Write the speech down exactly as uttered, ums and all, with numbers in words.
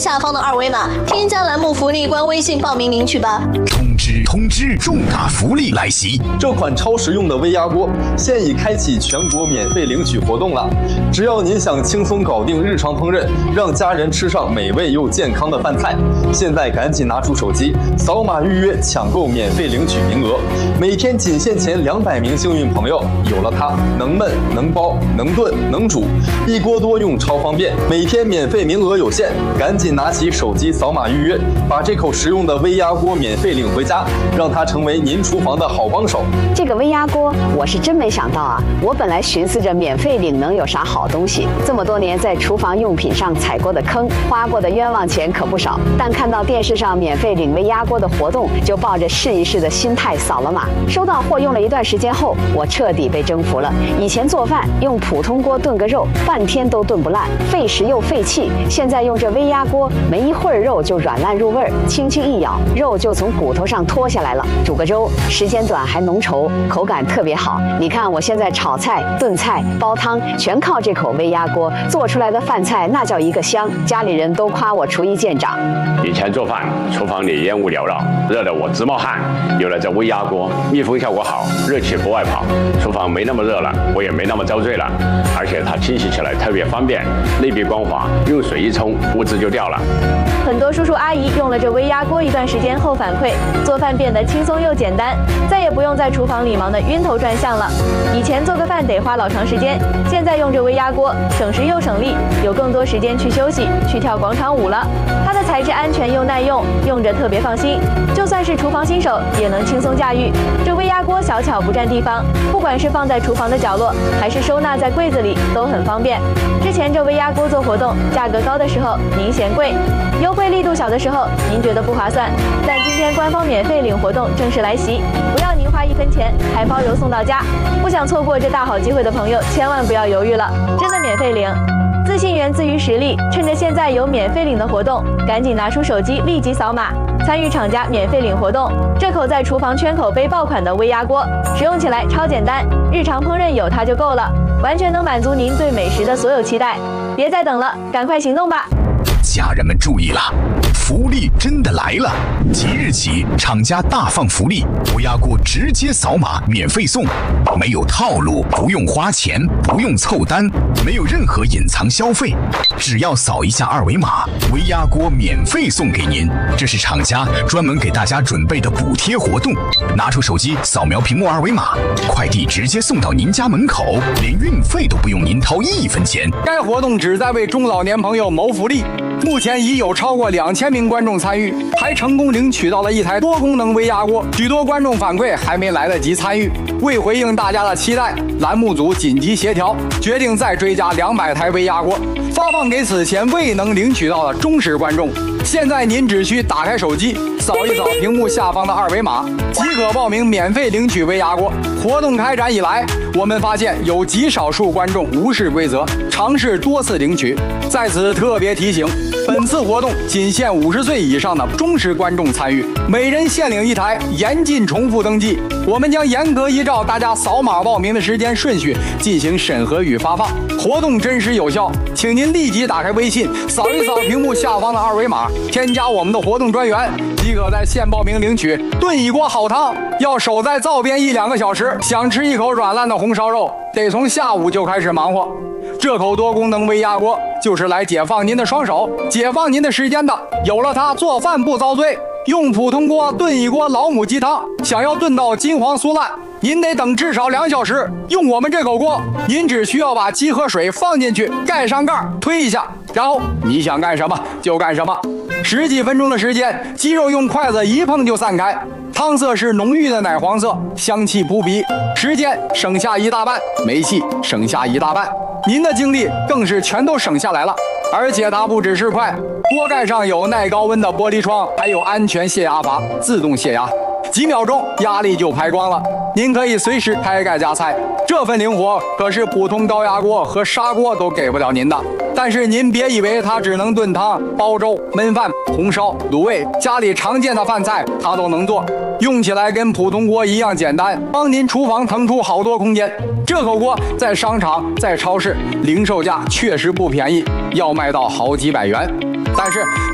下方的二维码，添加栏目福利官微信报名领取吧。 通知通知，重大福利来袭！ 这款超实用的微压锅现已开启全国免费领取活动了。只要您想轻松搞定日常烹饪，让家人吃上美味又健康的饭菜，现在赶紧拿出手机，扫码预约抢购免费领取名额。每天仅限前两百名幸运朋友，有了它，能焖能包能炖能煮，一锅多用超方便。每天免费名额有限，赶紧拿起手机扫码预约，把这口实用的微压锅免费领回家，让它成为您厨房的好帮手。 这个微压锅我是真没想到啊！我本来寻思着免费领能有啥好东西，这么多年在厨房用品上踩过的坑，花过的冤枉钱可不少。但看到电视上免费领微压锅的活动，就抱着试一试的心态扫了码。收到货用了一段时间后，我彻底被征服了。以前做饭用普通锅炖个肉，半天都炖不烂，费时又费气。现在用这微压锅，没一会儿肉就软烂入味儿，轻轻一咬，肉就从骨头上脱下来了。煮个粥，时间短还浓稠，口感特别好。你看我现在炒菜、炖菜、煲汤，全靠这口微压锅做出来的饭菜，那叫一个香。家里人都夸我厨艺见长。 以前做饭，厨房里烟雾缭绕，热得我直冒汗。有了这微压锅，密封效果好，热气不外跑，厨房没那么热了，我也没那么遭罪了。而且它清洗起来特别方便，内壁光滑，用水一冲，污渍就掉了。 很多叔叔阿姨用了这微压锅一段时间后反馈，做饭变得轻松又简单，再也不用在厨房里忙得晕头转向了。以前做个饭得花老长时间，现在用这微压锅，省时又省力，有更多时间去休息，去跳广场舞了。它的材质安全又耐用，用着特别放心，就算是厨房新手也能轻松驾驭。这微压锅小巧不占地方，不管是放在厨房的角落，还是收纳在柜子里，都很方便。之前这微压锅做活动，价格高的时候您嫌贵，优惠力度小的时候您觉得不划算，但今天官方免费领活动正式来袭，不要您花一分钱，还包邮送到家。不想错过这大好机会的朋友，千万不要犹豫了，真的免费领。自信源自于实力，趁着现在有免费领的活动，赶紧拿出手机立即扫码，参与厂家免费领活动。这口在厨房圈口杯爆款的微压锅，使用起来超简单，日常烹饪有它就够了，完全能满足您对美食的所有期待。别再等了，赶快行动吧！ 家人们注意了，福利真的来了！即日起，厂家大放福利，微压锅直接扫码免费送，没有套路，不用花钱，不用凑单，没有任何隐藏消费，只要扫一下二维码，微压锅免费送给您。这是厂家专门给大家准备的补贴活动，拿出手机扫描屏幕二维码，快递直接送到您家门口，连运费都不用您掏一分钱。 该活动旨在为中老年朋友谋福利。目前已有超过两千名观众参与，还成功领取到了一台多功能微压锅。许多观众反馈还没来得及参与，为回应大家的期待，栏目组紧急协调，决定再追加两百台微压锅，发放给此前未能领取到的忠实观众。现在您只需打开手机，扫一扫屏幕下方的二维码，即可报名免费领取微压锅。活动开展以来，我们发现有极少数观众无视规则，尝试多次领取。在此特别提醒，本次活动仅限五十岁以上的忠实观众参与，每人限领一台，严禁重复登记。我们将严格依照大家扫码报名的时间顺序进行审核与发放，活动真实有效，请您立即打开微信，扫一扫屏幕下方的二维码，添加我们的活动专员，即可在线报名领取炖一锅好汤。要守在灶边一两个小时，想吃一口软烂的红烧肉，得从下午就开始忙活。这口多功能微压锅就是来解放您的双手，解放您的时间的。有了它，做饭不遭罪。用普通锅炖一锅老母鸡汤，想要炖到金黄酥烂，您得等至少两小时。用我们这口锅，您只需要把鸡和水放进去，盖上盖，推一下，然后你想干什么就干什么。十几分钟的时间，鸡肉用筷子一碰就散开，汤色是浓郁的奶黄色，香气扑鼻，时间省下一大半，煤气省下一大半，您的精力更是全都省下来了。而且它不只是快，锅盖上有耐高温的玻璃窗，还有安全泄压阀，自动泄压，几秒钟压力就排光了。您可以随时开盖加菜，这份灵活可是普通高压锅和砂锅都给不了您的。但是您别以为它只能炖汤、煲粥、焖饭、红烧、卤味，家里常见的饭菜它都能做，用起来跟普通锅一样简单，帮您厨房腾出好多空间。这口锅在商场、在超市零售价确实不便宜，要卖到好几百元。但是